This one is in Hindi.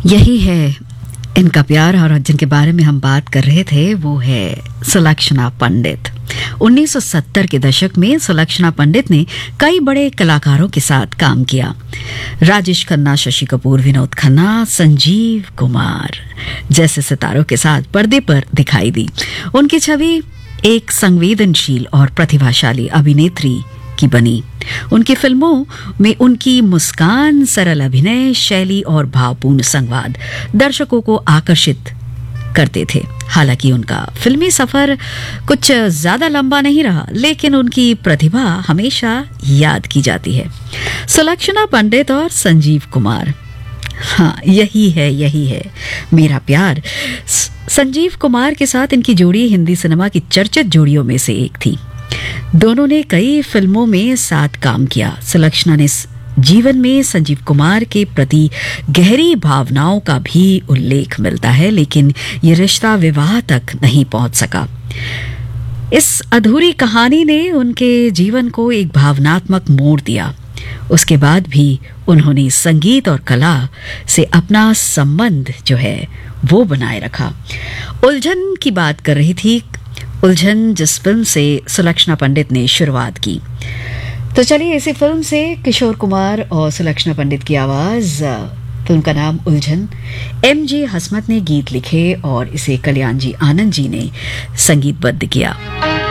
यही है इनका प्यार। और जिनके बारे में हम बात कर रहे थे वो है सुलक्षणा पंडित। 1970 के दशक में सुलक्षणा पंडित ने कई बड़े कलाकारों के साथ काम किया। राजेश खन्ना, शशि कपूर, विनोद खन्ना, संजीव कुमार जैसे सितारों के साथ पर्दे पर दिखाई दी। उनकी छवि एक संवेदनशील और प्रतिभाशाली अभिनेत्री की बनी। उनकी फिल्मों में उनकी मुस्कान, सरल अभिनय शैली और भावपूर्ण संवाद दर्शकों को आकर्षित करते थे। हालांकि उनका फिल्मी सफर कुछ ज्यादा लंबा नहीं रहा, लेकिन उनकी प्रतिभा हमेशा याद की जाती है। सुलक्षणा पंडित और संजीव कुमार, हाँ यही है मेरा प्यार। संजीव कुमार के साथ इनकी जोड़ी हिंदी सिनेमा की चर्चित जोड़ियों में से एक थी। दोनों ने कई फिल्मों में साथ काम किया। सुलक्षणा ने जीवन में संजीव कुमार के प्रति गहरी भावनाओं का भी उल्लेख मिलता है, लेकिन ये रिश्ता विवाह तक नहीं पहुंच सका। इस अधूरी कहानी ने उनके जीवन को एक भावनात्मक मोड़ दिया। उसके बाद भी उन्होंने संगीत और कला से अपना संबंध जो है वो बनाए रखा। उलझन की बात कर रही थी। उलझन जिस फिल्म से सुलक्षणा पंडित ने शुरुआत की, तो चलिए इसी फिल्म से किशोर कुमार और सुलक्षणा पंडित की आवाज। फिल्म का नाम उलझन। एमजी हसमत ने गीत लिखे और इसे कल्याण जी आनंद जी ने संगीतबद्ध किया।